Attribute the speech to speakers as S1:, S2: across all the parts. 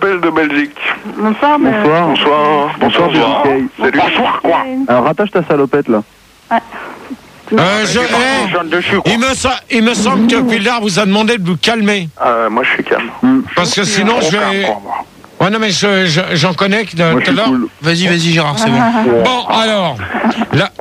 S1: appelle de Belgique.
S2: Bonsoir.
S1: Bonsoir. Salut.
S2: Bonsoir, quoi.
S3: Alors rattache ta salopette là.
S4: Il me semble que Pildar vous a demandé de vous calmer.
S1: Moi, je suis calme.
S4: Parce que sinon, je vais... Ouais, non, mais j'en connais tout à l'heure.
S3: Cool.
S5: Vas-y, Gérard, c'est bon.
S4: Bon, alors... Là...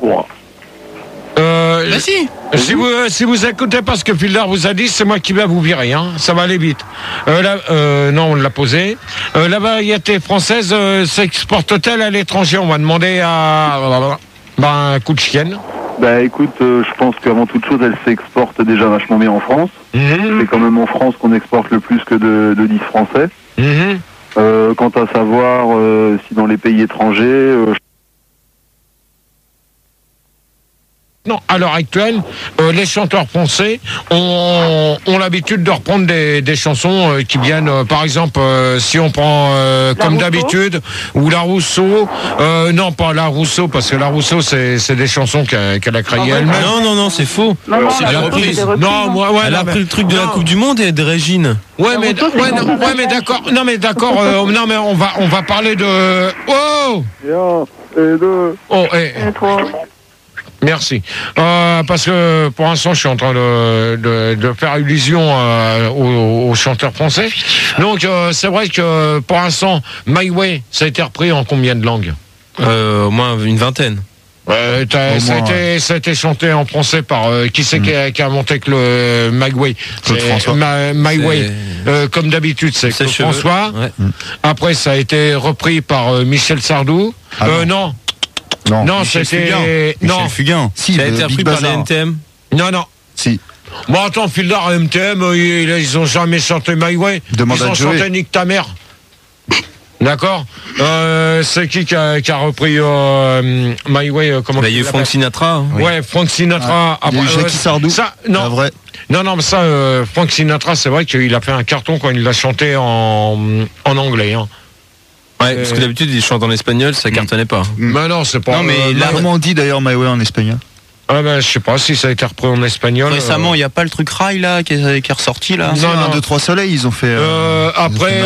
S4: Si vous écoutez pas ce que Pildar vous a dit, c'est moi qui vais vous virer, hein. Ça va aller vite. Non, on l'a posé. La variété française s'exporte-t-elle à l'étranger? On va demander à un coup de chienne.
S3: Bah écoute, je pense qu'avant toute chose, elle s'exporte déjà vachement bien en France. C'est quand même en France qu'on exporte le plus que de 10 français. Quant à savoir si dans les pays étrangers...
S4: Non, à l'heure actuelle, les chanteurs français ont l'habitude de reprendre des chansons qui viennent, par exemple, si on prend comme d'habitude, ou la Rousseau, non pas la Rousseau, parce que la Rousseau c'est des chansons qu'elle a créées elle-même.
S5: Non, c'est faux. C'est la reprise.
S4: Non, moi, ouais,
S5: elle a pris le truc de la Coupe du Monde et de Régine.
S4: Ouais, mais d'accord. Non, mais d'accord. Non, mais on va parler de. Oh.
S3: Et deux.
S4: Oh, et trois. Merci. Parce que pour l'instant, je suis en train de faire allusion aux chanteurs français. Donc, c'est vrai que pour l'instant, My Way, ça a été repris en combien de langues?
S5: Au moins une vingtaine.
S4: Ça a été chanté en français par qui c'est qui a monté que le My Way?
S5: Claude François.
S4: My Way. Comme d'habitude, c'est Claude François. Ouais. Après, ça a été repris par Michel Sardou. Non. Non, c'était...
S5: Michel Fugain.
S6: Si,
S5: ça a été repris par les NTM.
S4: Non.
S6: Si.
S4: Bon, attends, Pildar, MTM, ils ont jamais chanté My Way. Ils ont chanté Nique ta mère. D'accord. C'est qui a repris My Way? Comment
S5: il y a eu Frank Sinatra. Hein.
S4: Ouais, Frank Sinatra.
S6: Il y a eu Jackie Sardou.
S4: Ça, non.
S6: Vrai.
S4: Non, mais ça, Frank Sinatra, c'est vrai qu'il a fait un carton quand il l'a chanté en anglais. Hein.
S5: Ouais, parce que d'habitude, il chante en espagnol, ça cartonnait pas.
S4: Mais non, c'est pas...
S6: Non, mais là, comment on dit d'ailleurs My Way en espagnol?
S4: Je sais pas si ça a été repris en espagnol.
S5: Récemment, il n'y a pas le truc Rail là qui est ressorti là.
S6: Non, 2-3 soleils, ils ont fait.
S4: Après,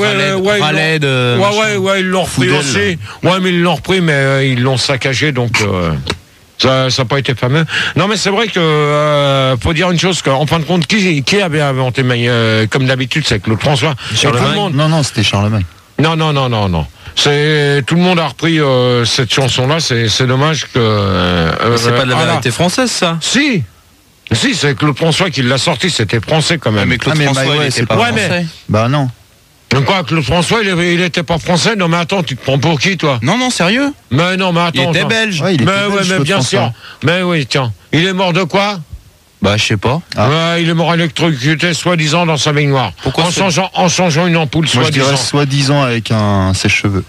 S4: ils l'ont repris aussi. Ouais, mais ils l'ont repris, mais ils l'ont saccagé, donc. Ça n'a pas été fameux. Non, mais c'est vrai que faut dire une chose, qu'en fin de compte, qui avait inventé comme d'habitude, c'est Claude François.
S6: Charlemagne. Non, c'était Charlemagne.
S4: Non. Tout le monde a repris cette chanson-là. C'est dommage que.
S5: C'est pas de la variété française, ça.
S4: Si, c'est Claude François qui l'a sorti. C'était français quand même.
S5: Mais Claude François, il était pas français.
S6: Bah non.
S4: Quoi, Claude François, il était pas français? Non, mais attends, tu te prends pour qui, toi?
S5: Non, sérieux?
S4: Mais non, mais attends.
S5: Il était belge.
S6: Ouais,
S4: mais bien sûr. Mais oui, tiens. Il est mort de quoi?
S5: Bah, je sais pas.
S4: Il est mort électrocuté, soi-disant, dans sa baignoire.
S5: Pourquoi
S4: en changeant une ampoule,
S6: soi-disant. Moi, je dirais soi-disant avec un sèche-cheveux.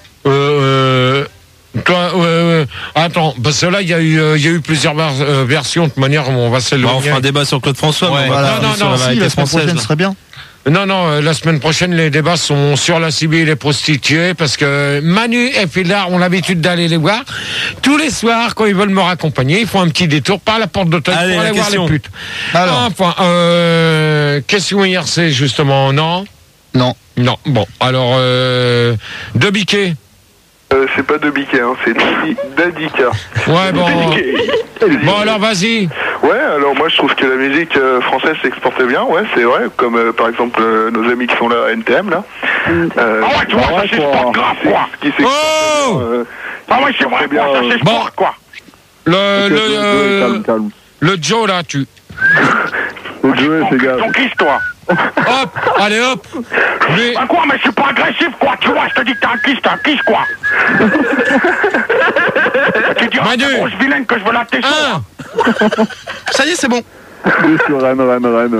S4: Attends, parce que là, il y a eu plusieurs versions. De toute manière, on va s'éloigner.
S5: On fera un débat sur Claude François.
S6: Ouais, non, si, la semaine prochaine serait bien.
S4: Non, la semaine prochaine, les débats sont sur la CB et les prostituées, parce que Manu et Pildar ont l'habitude d'aller les voir. Tous les soirs, quand ils veulent me raccompagner, ils font un petit détour par la porte d'hôtel pour aller voir les putes. Alors. Enfin, question IRC, justement, non. Bon, alors, de Biquet.
S1: C'est pas de Biquet, hein, c'est d'Adika.
S4: Ouais, bon. Bon, alors, vas-y.
S1: Ouais, alors moi je trouve que la musique française s'exporte bien, ouais, c'est vrai, comme par exemple nos amis qui sont là à NTM, là.
S2: Tu vois, ça s'exporte grave, quoi. C'est vrai, bien, ça s'exporte, quoi.
S4: Le Joe, là, tu...
S3: Le Joe, c'est gars.
S2: Ton kiss, toi.
S4: Hop, allez, hop.
S2: Quoi, mais je suis pas agressif, quoi, tu vois, je te dis que t'es un kiss, quoi. Tu dis, c'est une grosse vilaine que je veux la tester.
S5: Ça y est, c'est bon.
S3: Rennes,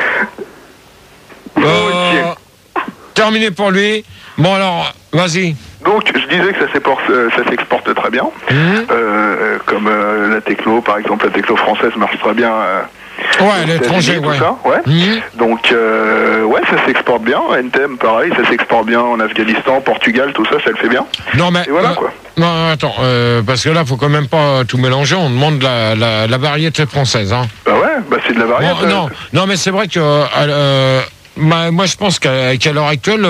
S3: ouais.
S4: Terminé pour lui. Bon, alors, vas-y.
S1: Donc, je disais que ça s'exporte très bien. Comme la techno, par exemple, la techno française marche très bien.
S4: Ouais, l'étranger, ouais.
S1: Ça, ouais. Donc, ça s'exporte bien. NTM, pareil, ça s'exporte bien en Afghanistan, Portugal, tout ça, ça le fait bien.
S4: Non, mais...
S1: Et voilà, quoi.
S4: Non, attends, parce que là, faut quand même pas tout mélanger. On demande la variété française, hein.
S1: Bah ouais, c'est de la variété.
S4: Non, mais c'est vrai que... moi, je pense qu'à l'heure actuelle,